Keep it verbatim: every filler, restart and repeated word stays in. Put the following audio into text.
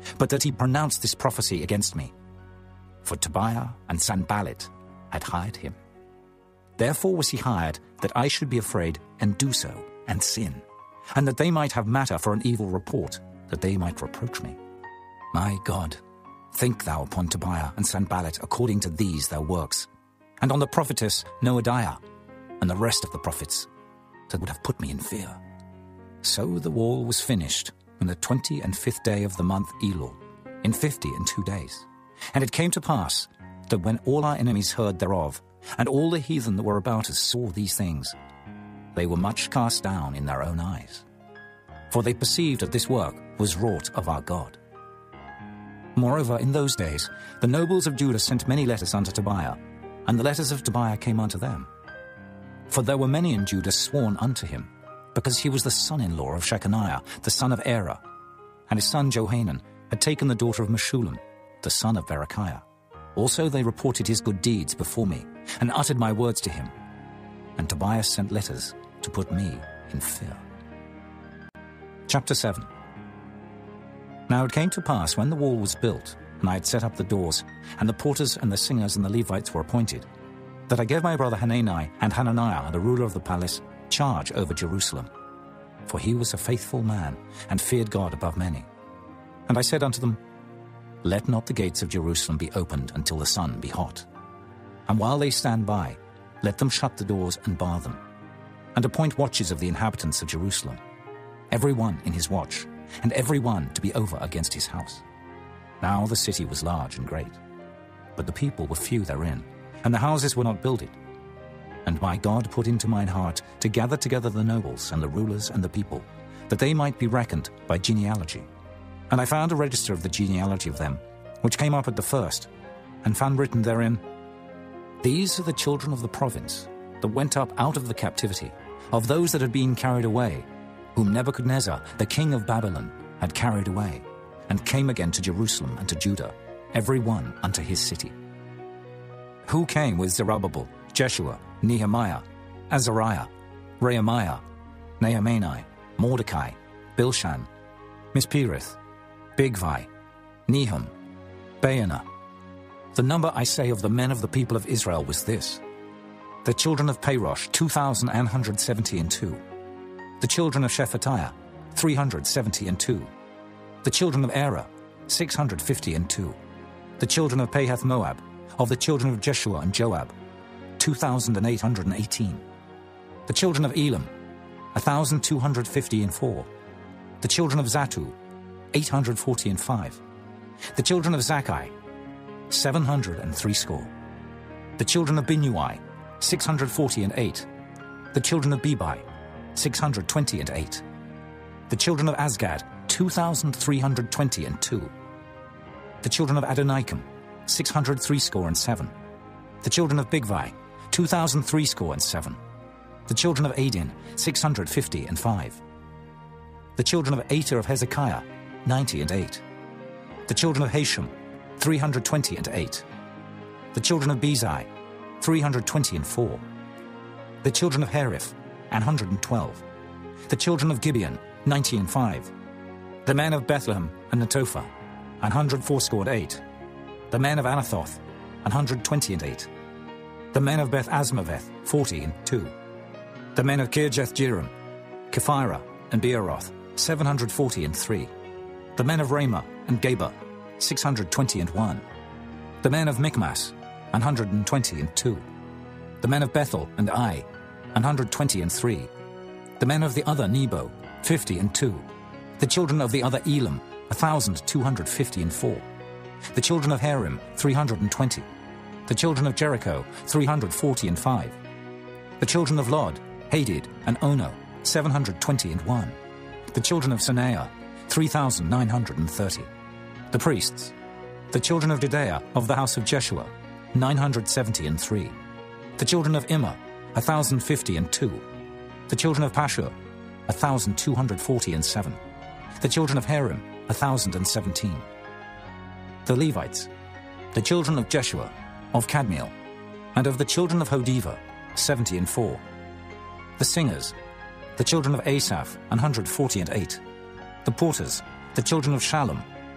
but that he pronounced this prophecy against me. For Tobiah and Sanballat had hired him. Therefore was he hired, that I should be afraid and do so, and sin, and that they might have matter for an evil report, that they might reproach me. My God, think thou upon Tobiah and Sanballat according to these their works, and on the prophetess Noadiah, and the rest of the prophets, that would have put me in fear. So the wall was finished on the twenty and fifth day of the month Elul, in fifty and two days. And it came to pass, that when all our enemies heard thereof, and all the heathen that were about us saw these things, they were much cast down in their own eyes. For they perceived that this work was wrought of our God. Moreover, in those days, the nobles of Judah sent many letters unto Tobiah, and the letters of Tobiah came unto them. For there were many in Judah sworn unto him, because he was the son-in-law of Shechaniah, the son of Era, and his son Johanan had taken the daughter of Meshullam, the son of Berechiah. Also they reported his good deeds before me, and uttered my words to him. And Tobiah sent letters to put me in fear. Chapter seven. Now it came to pass, when the wall was built, and I had set up the doors, and the porters and the singers and the Levites were appointed, that I gave my brother Hanani and Hananiah, the ruler of the palace, charge over Jerusalem. For he was a faithful man, and feared God above many. And I said unto them, Let not the gates of Jerusalem be opened until the sun be hot. And while they stand by, let them shut the doors and bar them, and appoint watches of the inhabitants of Jerusalem, every one in his watch, and every one to be over against his house. Now the city was large and great, but the people were few therein, and the houses were not builded. And my God put into mine heart to gather together the nobles and the rulers and the people, that they might be reckoned by genealogy. And I found a register of the genealogy of them, which came up at the first, and found written therein, These are the children of the province, that went up out of the captivity, of those that had been carried away, whom Nebuchadnezzar, the king of Babylon, had carried away, and came again to Jerusalem and to Judah, every one unto his city. Who came with Zerubbabel, Jeshua, Nehemiah, Azariah, Rehemiah, Nehemiah, Mordecai, Bilshan, Mispereth, Bigvai, Nehum, Baanah. The number, I say, of the men of the people of Israel was this: the children of Parosh, two thousand one hundred seventy and two. The children of Shephatiah, three hundred seventy and two. The children of Era, six hundred fifty and two. The children of Pahath Moab, of the children of Jeshua and Joab, two thousand eight hundred eighteen. The children of Elam, one thousand two hundred fifty and four. The children of Zatu, eight hundred forty and five. The children of Zakkai, seven hundred and three score. The children of Binnui, six hundred forty and eight. The children of Bebai, six hundred twenty and eight. The children of Azgad, two thousand three hundred twenty and two. The children of Adonikam, six hundred three score and seven. The children of Bigvai, two thousand three score and seven. The children of Adin, six hundred fifty and five. The children of Ater of Hezekiah, ninety and eight. The children of Hashem, three hundred twenty and eight. The children of Bezai, three hundred twenty and four. The children of Hariph, one hundred and twelve. The children of Gibeon, ninety and five. The men of Bethlehem and Netophah, one hundred fourscore and eight. The men of Anathoth, one hundred twenty and eight. The men of Beth Asmaveth, forty and two. The men of Kirjath Jearim, Kephirah and Beeroth, seven hundred forty and three. The men of Ramah and Geba, six hundred twenty and one. The men of Michmas, one hundred and twenty and two. The men of Bethel and Ai, one hundred twenty and three. The men of the other Nebo, fifty and two. The children of the other Elam, one thousand two hundred fifty and four. The children of Harim, three hundred and twenty. The children of Jericho, three hundred forty and five. The children of Lod, Hadid and Ono, seven hundred twenty and one. The children of Sanaiah, three thousand nine hundred and thirty. The priests, the children of Judea of the house of Jeshua, nine hundred seventy and three. The children of Immer, one thousand fifty and two. The children of Pashur, one thousand two hundred forty and seven. The children of Harim, one thousand and seventeen. The Levites, the children of Jeshua, of Kadmiel, and of the children of Hodiva, seventy and four. The singers, the children of Asaph, one hundred forty and eight. The porters, the children of Shallum,